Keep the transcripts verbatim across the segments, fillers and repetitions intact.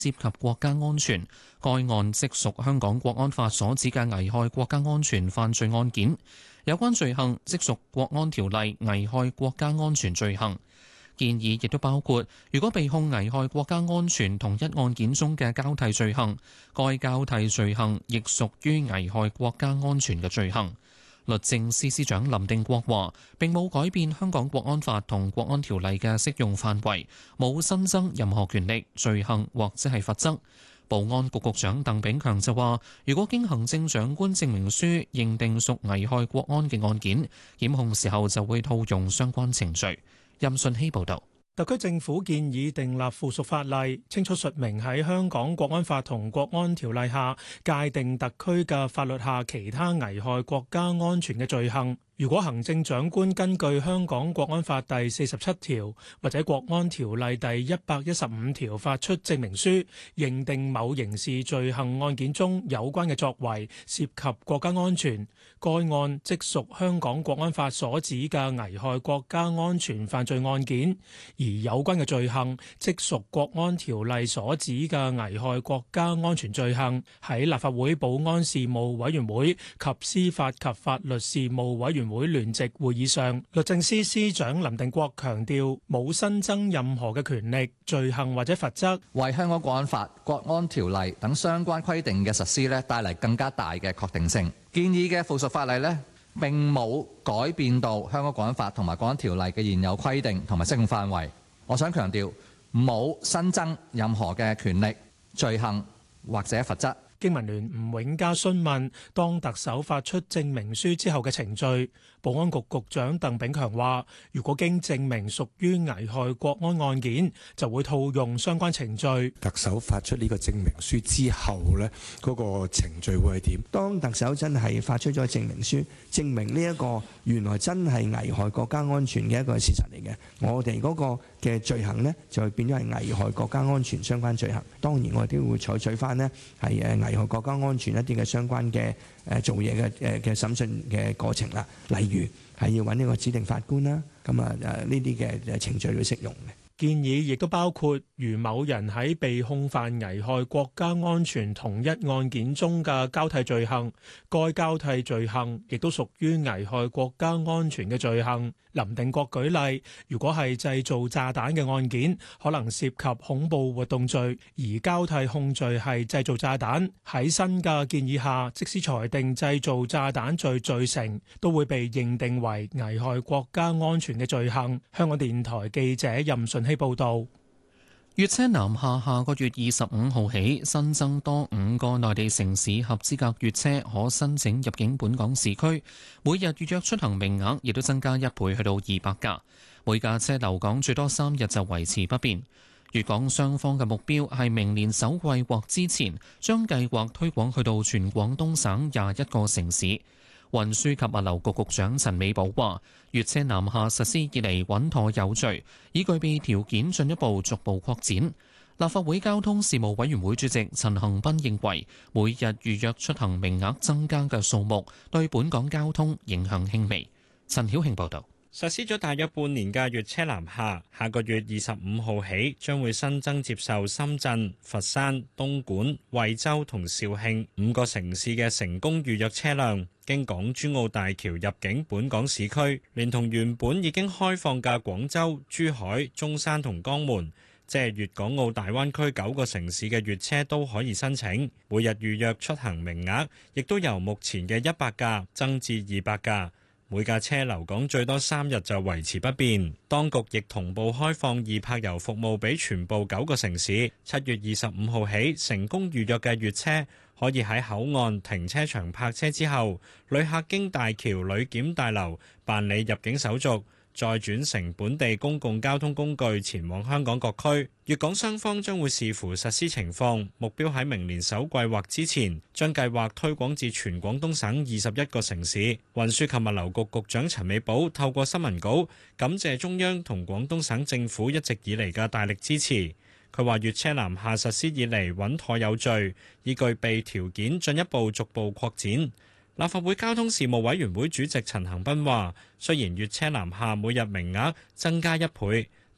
涉及國家安全，該案即屬香港國安法所指嘅危害國家安全犯罪案件。有關罪行即屬國安條例危害國家安全罪行。建議亦都包括，如果被控危害國家安全同一案件中嘅交替罪行，該交替罪行亦屬於危害國家安全嘅罪行。律政司司長林定國話，並冇改變香港國安法同國安條例嘅適用範圍，冇新增任何權力、罪行或者係罰則。保安局局長鄧炳強就話，如果經行政長官證明書認定屬危害國安嘅案件，檢控時候就會套用相關程序。任信希報導。 特區政府建議訂立附屬法例，清楚述明喺香港國安法同國安條例下界定特區嘅法律下其他危害國家安全嘅罪行。如果行政長官根據香港國安法第四十七條或者國安條例第一百一十五條發出證明書，認定某刑事罪行案件中有關嘅作為涉及國家安全，該案即屬香港國安法所指嘅危害國家安全犯罪案件，而有關嘅罪行即屬國安條例所指嘅危害國家安全罪行。喺立法會保安事務委員會及司法及法律事務委員會會聯席會議上，律政司司長林定國強調，冇新增任何嘅權力、罪行或者罰則， 為香港國安法、國安條例等相關規定嘅實施咧，帶嚟更加大嘅確定性。建議嘅附屬法例咧，並冇改變到香港國安法同埋國安條例嘅現有規定同埋適用範圍。我想強調，冇新增任何嘅權力、罪行或者罰則。 經民聯吳永嘉詢問，當特首發出證明書之後嘅程序，保安局局長鄧炳強話，如果經證明屬於危害國安案件，就會套用相關程序。 特首發出呢個證明書之後呢，嗰個程序會係點？ 當特首真係發出咗證明書，證明呢一個原來真係危害國家安全嘅一個事實嚟嘅，我哋嗰個嘅罪行呢，就變咗係危害國家安全相關罪行。當然我哋都會採取翻呢係誒危害國家安全一啲嘅相關嘅誒做嘢嘅誒嘅審訊嘅過程啦，例如係要揾呢個指定法官啦，咁啊誒呢啲嘅程序都適用嘅。 建議亦都包括，如某人喺被控犯危害國家安全同一案件中嘅交替罪行，該交替罪行亦都屬於危害國家安全嘅罪行。林定國舉例，如果係製造炸彈嘅案件，可能涉及恐怖活動罪，而交替控罪係製造炸彈。喺新嘅建議下，即使裁定製造炸彈罪罪成，都會被認定為危害國家安全嘅罪行。香港電台記者任順希報導。 粵車南下下個月二十五號起新增多五個內地城市合資格粵車可申請入境本港市區，每日預約出行名額亦都增加一倍，去到二百架。每架車留港最多三日就維持不變。粵港雙方嘅目標係明年首季或之前將計劃推廣去到全廣東省廿一個城市。運輸及物流局局長陳美寶話，粵車南下實施以嚟穩妥有序，已具備條件進一步逐步擴展。立法會交通事務委員會主席陳恒鑌認為，每日預約出行名額增加嘅數目對本港交通影響輕微。陳曉慶報導。 實施咗大約半年嘅粵車南下，下個月二十五號起將會新增接受深圳、佛山、東莞、惠州同肇慶五個城市嘅成功預約車輛，經港珠澳大橋入境本港市區，連同原本已經開放嘅廣州、珠海、中山同江門，即係粵港澳大灣區九個城市嘅粵車都可以申請。每日預約出行名額亦都由目前嘅一百架增至二百架。每架車留港最多三日就維持不變。當局亦同步開放易泊遊服務俾全部九個城市。七月二十五號起，成功預約嘅粵車可以喺口岸停車場泊車之後，旅客經大橋旅檢大樓辦理入境手續，再轉乘本地公共交通工具前往香港各區。粵港雙方將會視乎實施情況，目標喺明年首季或之前將計劃推廣至全廣東省二十一個城市。運輸及物流局局長陳美寶透過新聞稿感謝中央同廣東省政府一直以嚟嘅大力支持。佢話粵車南下實施以嚟穩妥有序，已具備條件進一步逐步擴展。立法會交通事務委員會主席陳恒鑌話，雖然粵車南下每日名額增加一倍，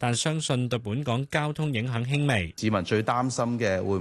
但相信對本港交通影響輕微。 市民最擔心嘅會